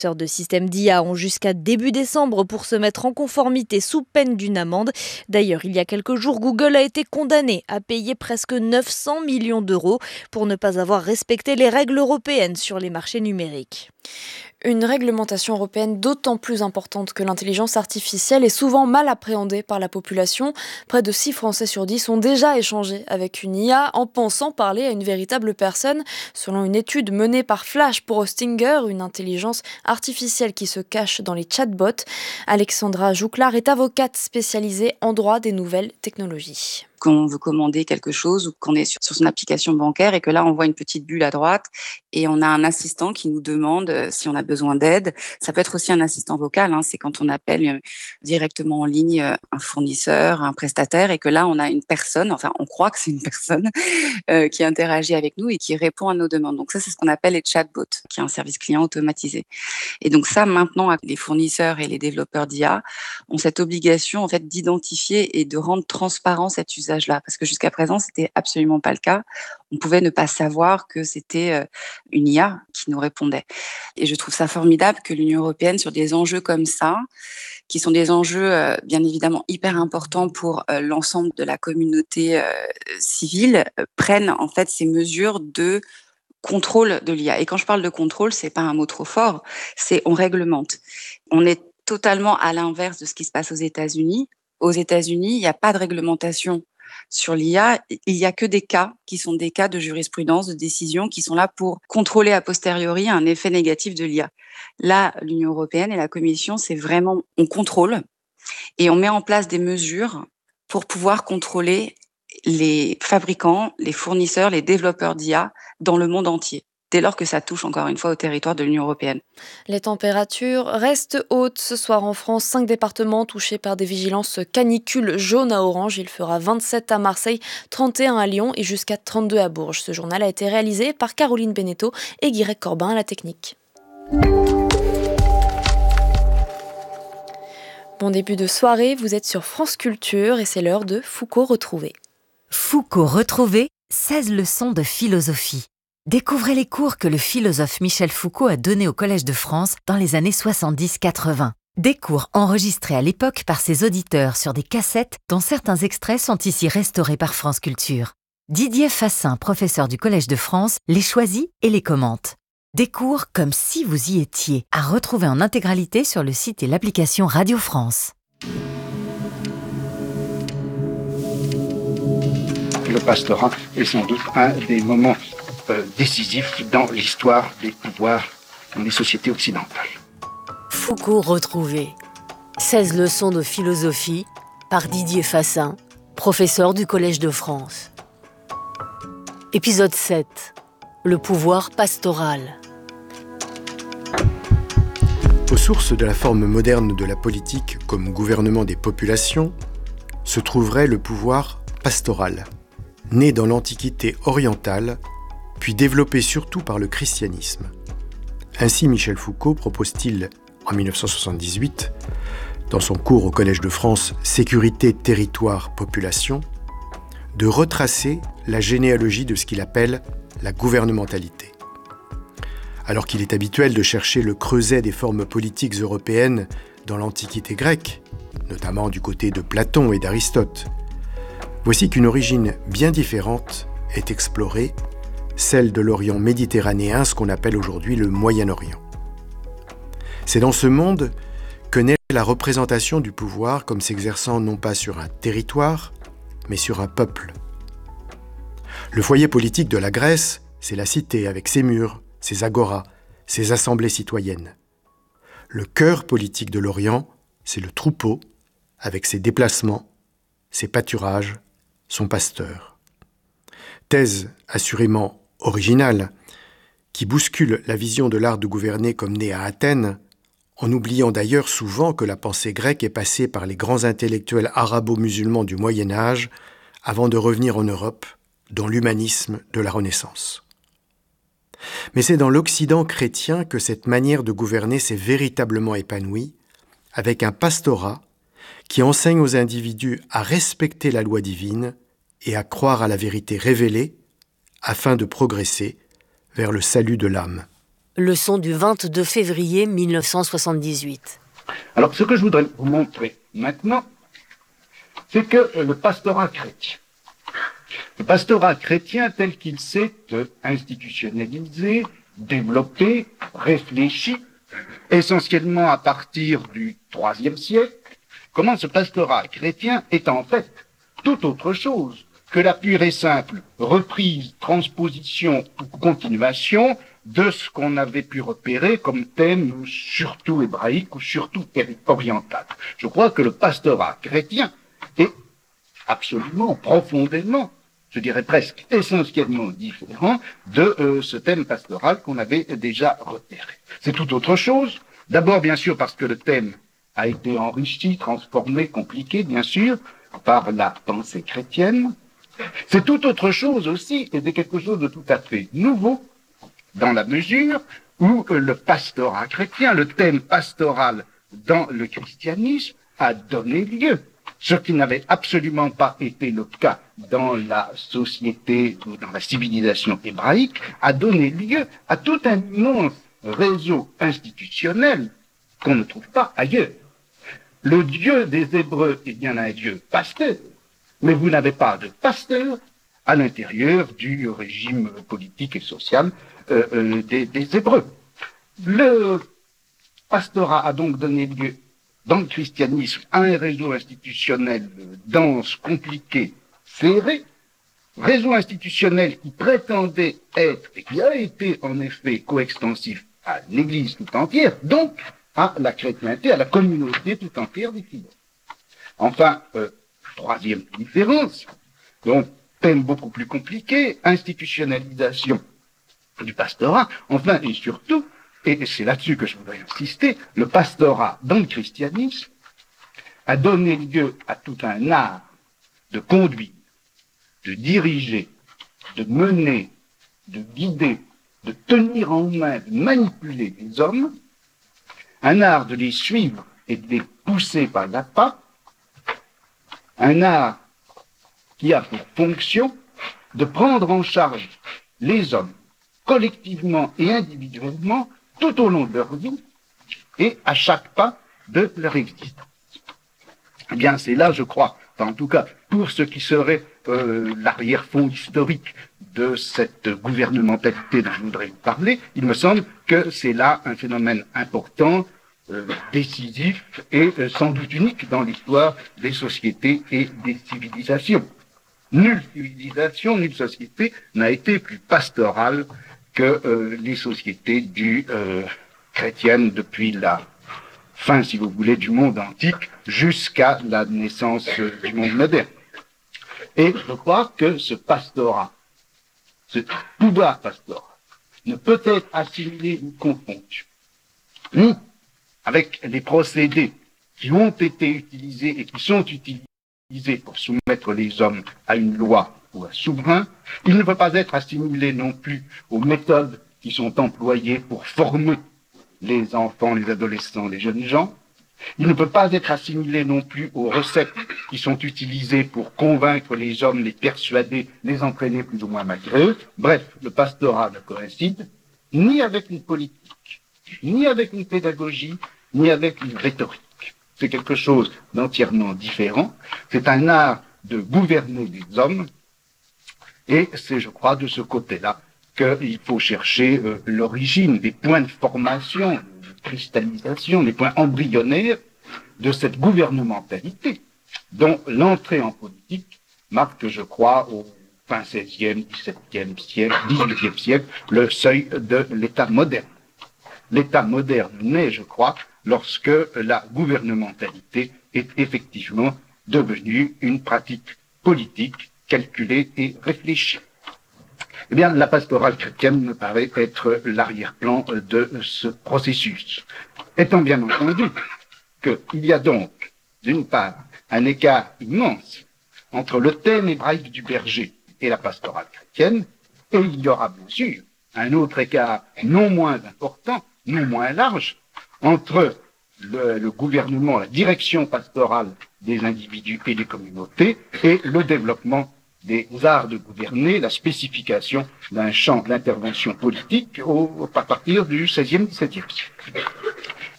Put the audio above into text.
De systèmes d'IA ont jusqu'à début décembre pour se mettre en conformité sous peine d'une amende. D'ailleurs, il y a quelques jours, Google a été condamné à payer presque 900 millions d'euros pour ne pas avoir respecté les règles européennes sur les marchés numériques. Une réglementation européenne d'autant plus importante que l'intelligence artificielle est souvent mal appréhendée par la population. Près de 6 Français sur 10 ont déjà échangé avec une IA en pensant parler à une véritable personne. Selon une étude menée par Flash pour Hostinger, une intelligence artificielle qui se cache dans les chatbots, Alexandra Jouclar est avocate spécialisée en droit des nouvelles technologies. Quand on veut commander quelque chose ou qu'on est sur son application bancaire et que là, on voit une petite bulle à droite et on a un assistant qui nous demande si on a besoin d'aide. Ça peut être aussi un assistant vocal, c'est quand on appelle directement en ligne un fournisseur, un prestataire et que là, on a une personne, enfin, on croit que c'est une personne qui interagit avec nous et qui répond à nos demandes. Donc ça, c'est ce qu'on appelle les chatbots, qui est un service client automatisé. Et donc ça, maintenant, les fournisseurs et les développeurs d'IA ont cette obligation, en fait, d'identifier et de rendre transparent cet usage là, parce que jusqu'à présent, c'était absolument pas le cas. On pouvait ne pas savoir que c'était une IA qui nous répondait. Et je trouve ça formidable que l'Union européenne, sur des enjeux comme ça, qui sont des enjeux bien évidemment hyper importants pour l'ensemble de la communauté civile, prenne en fait ces mesures de contrôle de l'IA. Et quand je parle de contrôle, c'est pas un mot trop fort, c'est on réglemente. On est totalement à l'inverse de ce qui se passe aux États-Unis. Aux États-Unis, il n'y a pas de réglementation sur l'IA, il n'y a que des cas qui sont des cas de jurisprudence, de décision, qui sont là pour contrôler a posteriori un effet négatif de l'IA. Là, l'Union européenne et la Commission, c'est vraiment, on contrôle et on met en place des mesures pour pouvoir contrôler les fabricants, les fournisseurs, les développeurs d'IA dans le monde entier, dès lors que ça touche encore une fois au territoire de l'Union européenne. Les températures restent hautes ce soir en France. 5 départements touchés par des vigilances canicules jaune à orange. Il fera 27 à Marseille, 31 à Lyon et jusqu'à 32 à Bourges. Ce journal a été réalisé par Caroline Beneteau et Guirec Corbin à la technique. Bon début de soirée, vous êtes sur France Culture et c'est l'heure de Foucault retrouvé. Foucault retrouvé, 16 leçons de philosophie. Découvrez les cours que le philosophe Michel Foucault a donnés au Collège de France dans les années 70-80. Des cours enregistrés à l'époque par ses auditeurs sur des cassettes dont certains extraits sont ici restaurés par France Culture. Didier Fassin, professeur du Collège de France, les choisit et les commente. Des cours comme si vous y étiez, à retrouver en intégralité sur le site et l'application Radio France. Le pastorat est sans doute un des moments décisif dans l'histoire des pouvoirs dans les sociétés occidentales. Foucault retrouvé. 16 leçons de philosophie par Didier Fassin, professeur du Collège de France. Épisode 7. Le pouvoir pastoral. Aux sources de la forme moderne de la politique comme gouvernement des populations se trouverait le pouvoir pastoral, né dans l'Antiquité orientale puis développé surtout par le christianisme. Ainsi, Michel Foucault propose-t-il, en 1978, dans son cours au Collège de France « Sécurité, territoire, population », de retracer la généalogie de ce qu'il appelle la gouvernementalité. Alors qu'il est habituel de chercher le creuset des formes politiques européennes dans l'Antiquité grecque, notamment du côté de Platon et d'Aristote, voici qu'une origine bien différente est explorée, celle de l'Orient méditerranéen, ce qu'on appelle aujourd'hui le Moyen-Orient. C'est dans ce monde que naît la représentation du pouvoir comme s'exerçant non pas sur un territoire, mais sur un peuple. Le foyer politique de la Grèce, c'est la cité avec ses murs, ses agoras, ses assemblées citoyennes. Le cœur politique de l'Orient, c'est le troupeau, avec ses déplacements, ses pâturages, son pasteur. Thèse assurément originale, qui bouscule la vision de l'art de gouverner comme né à Athènes, en oubliant d'ailleurs souvent que la pensée grecque est passée par les grands intellectuels arabo-musulmans du Moyen-Âge avant de revenir en Europe, dans l'humanisme de la Renaissance. Mais c'est dans l'Occident chrétien que cette manière de gouverner s'est véritablement épanouie, avec un pastorat qui enseigne aux individus à respecter la loi divine et à croire à la vérité révélée afin de progresser vers le salut de l'âme. leçon du 22 février 1978. Alors, ce que je voudrais vous montrer maintenant, c'est que le pastorat chrétien tel qu'il s'est institutionnalisé, développé, réfléchi, essentiellement à partir du IIIe siècle, comment ce pastorat chrétien est en fait tout autre chose que la pure et simple reprise, transposition ou continuation de ce qu'on avait pu repérer comme thème surtout hébraïque ou surtout oriental. Je crois que le pastorat chrétien est absolument, profondément, je dirais presque essentiellement différent de ce thème pastoral qu'on avait déjà repéré. C'est tout autre chose. D'abord, bien sûr, parce que le thème a été enrichi, transformé, compliqué, bien sûr, par la pensée chrétienne. C'est tout autre chose aussi, et c'est quelque chose de tout à fait nouveau, dans la mesure où le pastorat chrétien, le thème pastoral dans le christianisme, a donné lieu, ce qui n'avait absolument pas été le cas dans la société ou dans la civilisation hébraïque, a donné lieu à tout un immense réseau institutionnel qu'on ne trouve pas ailleurs. Le Dieu des Hébreux est bien un Dieu pasteur, mais vous n'avez pas de pasteur à l'intérieur du régime politique et social des Hébreux. Le pastorat a donc donné lieu dans le christianisme à un réseau institutionnel dense, compliqué, serré, réseau institutionnel qui prétendait être et qui a été en effet coextensif à l'Église tout entière, donc à la chrétienté, à la communauté tout entière des fidèles. Enfin, troisième différence, donc thème beaucoup plus compliqué, institutionnalisation du pastorat, enfin et surtout, et c'est là-dessus que je voudrais insister, le pastorat dans le christianisme a donné lieu à tout un art de conduire, de diriger, de mener, de guider, de tenir en main, de manipuler les hommes, un art de les suivre et de les pousser par l'appât, un art qui a pour fonction de prendre en charge les hommes collectivement et individuellement tout au long de leur vie et à chaque pas de leur existence. Eh bien, c'est là, je crois, en tout cas, pour ce qui serait l'arrière-fond historique de cette gouvernementalité dont je voudrais vous parler, il me semble que c'est là un phénomène important, décisif et sans doute unique dans l'histoire des sociétés et des civilisations. Nulle civilisation, nulle société n'a été plus pastorale que les sociétés chrétiennes depuis la fin, si vous voulez, du monde antique jusqu'à la naissance du monde moderne. Et je crois que ce pastorat, ce pouvoir pastoral, ne peut être assimilé ou confondu, ni avec les procédés qui ont été utilisés et qui sont utilisés pour soumettre les hommes à une loi ou un souverain. Il ne peut pas être assimilé non plus aux méthodes qui sont employées pour former les enfants, les adolescents, les jeunes gens. Il ne peut pas être assimilé non plus aux recettes qui sont utilisées pour convaincre les hommes, les persuader, les entraîner plus ou moins malgré eux. Bref, le pastorat ne coïncide ni avec une politique, ni avec une pédagogie, ni avec une rhétorique. C'est quelque chose d'entièrement différent. C'est un art de gouverner les hommes. Et c'est, je crois, de ce côté-là qu'il faut chercher l'origine des points de formation, de cristallisation, les points embryonnaires de cette gouvernementalité dont l'entrée en politique marque, je crois, au fin XVIe, XVIIe siècle, XVIIIe siècle, le seuil de l'État moderne. L'État moderne naît, je crois, lorsque la gouvernementalité est effectivement devenue une pratique politique calculée et réfléchie. Eh bien, la pastorale chrétienne me paraît être l'arrière-plan de ce processus. Étant bien entendu qu'il y a donc, d'une part, un écart immense entre le thème hébraïque du berger et la pastorale chrétienne, et il y aura bien sûr un autre écart non moins important, non moins large, entre le gouvernement, la direction pastorale des individus et des communautés, et le développement des arts de gouverner la spécification d'un champ d'intervention politique à partir du XVIe, XVIIe siècle.